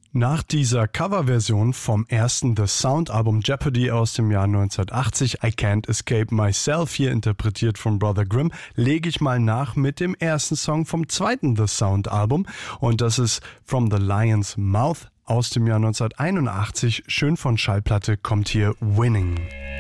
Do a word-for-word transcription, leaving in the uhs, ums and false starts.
Nach dieser Coverversion vom ersten The Sound-Album Jeopardy aus dem Jahr neunzehnhundertachtzig, I Can't Escape Myself, hier interpretiert von Brother Grimm, lege ich mal nach mit dem ersten Song vom zweiten The Sound-Album und das ist From the Lion's Mouth aus dem Jahr neunzehnhunderteinundachtzig. Schön von Schallplatte kommt hier Winning.